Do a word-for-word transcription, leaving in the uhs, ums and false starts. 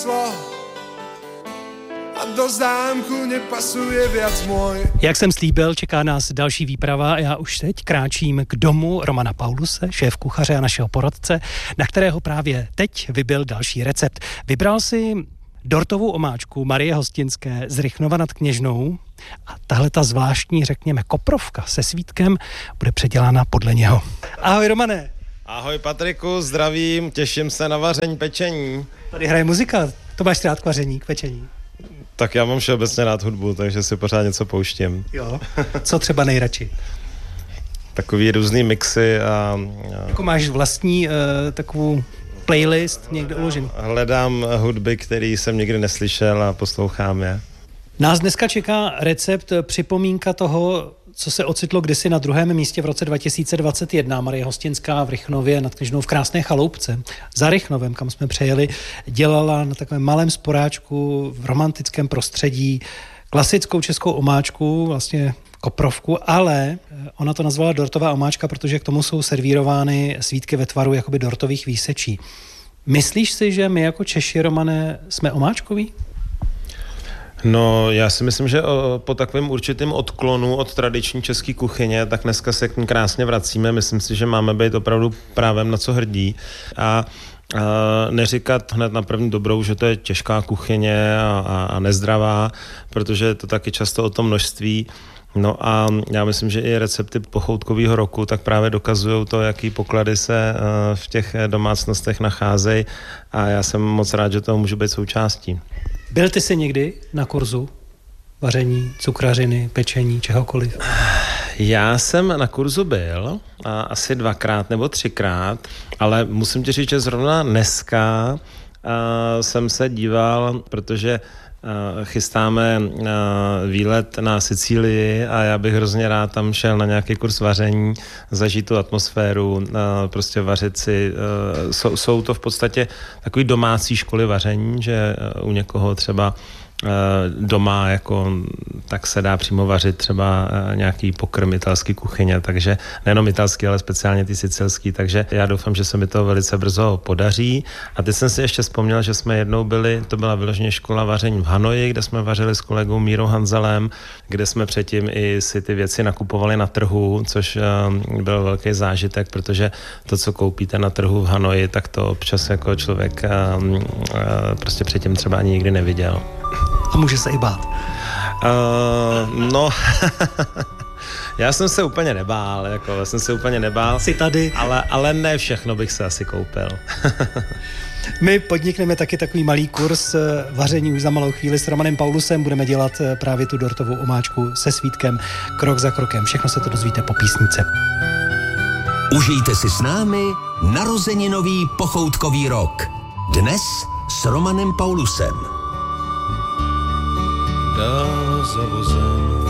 A do zámku nepasuje viac môj. Jak jsem slíbil, čeká nás další výprava a já už teď kráčím k domu Romana Pauluse, šéf kuchaře a našeho poradce, na kterého právě teď vybil další recept. Vybral si dortovou omáčku Marie Hostinské z Rychnova nad Kněžnou a tahle ta zvláštní, řekněme, koprovka se svítkem bude předělána podle něho. Ahoj Romane. Ahoj Patriku, zdravím, těším se na vaření pečení. Tady hraje muzika, to máš rád k vaření, k pečení. Tak já mám všeobecně rád hudbu, takže si pořád něco pouštím. Jo, co třeba nejradši? Takový různý mixy a... a... Jako máš vlastní uh, takovou playlist někde uložený? Hledám hudby, které jsem nikdy neslyšel a poslouchám je. Nás dneska čeká recept, připomínka toho, co se ocitlo kdysi na druhém místě v roce dva tisíce dvacet jedna. Marie Hostinská v Rychnově nad Kněžnou v krásné chaloupce. Za Rychnovem, kam jsme přejeli, dělala na takovém malém sporáčku v romantickém prostředí klasickou českou omáčku, vlastně koprovku, ale ona to nazvala dortová omáčka, protože k tomu jsou servírovány svítky ve tvaru jakoby dortových výsečí. Myslíš si, že my jako Češi, Romane, jsme omáčkoví? No, já si myslím, že o, po takovém určitém odklonu od tradiční české kuchyně, tak dneska se k ní krásně vracíme. Myslím si, že máme být opravdu právem na co hrdí a, a neříkat hned na první dobrou, že to je těžká kuchyně a, a, a nezdravá, protože je to taky často o tom množství. No a já myslím, že i recepty pochoutkového roku tak právě dokazují to, jaký poklady se v těch domácnostech nacházejí a já jsem moc rád, že toho můžu být součástí. Byl ty jsi někdy na kurzu vaření, cukrařiny, pečení, čehokoliv? Já jsem na kurzu byl a asi dvakrát nebo třikrát, ale musím ti říct, že zrovna dneska a, jsem se díval, protože a, chystáme a, výlet na Sicílii a já bych hrozně rád tam šel na nějaký kurz vaření, zažít tu atmosféru, a, prostě vařit si. A, jsou, jsou to v podstatě takový domácí školy vaření, že u někoho třeba doma jako tak se dá přímo vařit třeba nějaký pokrm italský kuchyně, takže nejenom italský, ale speciálně ty sicilský, takže já doufám, že se mi to velice brzo podaří. A teď jsem si ještě vzpomněl, že jsme jednou byli, to byla vyloženě škola vaření v Hanoji, kde jsme vařili s kolegou Mírou Hanzelem, kde jsme předtím i si ty věci nakupovali na trhu, což byl velký zážitek, protože to, co koupíte na trhu v Hanoji, tak to občas jako člověk prostě předtím třeba ani nikdy neviděl. A může se i bát. Uh, no, já jsem se úplně nebál, jako, já jsem se úplně nebál. Jsi tady. Ale, ale ne všechno bych se asi koupil. My podnikneme taky takový malý kurz vaření už za malou chvíli s Romanem Paulusem. Budeme dělat právě tu dortovou omáčku se svítkem krok za krokem. Všechno se to dozvíte po písnice. Užijte si s námi narozeninový pochoutkový rok. Dnes s Romanem Paulusem. Dál za vozem